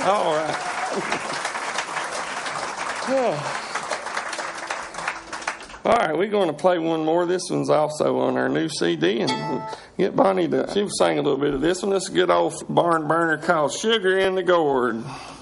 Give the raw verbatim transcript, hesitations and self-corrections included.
All right. All right, we're going to play one more. This one's also on our new C D, and we'll get Bonnie to, she was singing a little bit of this one. This is a good old barn burner called Sugar in the Gourd.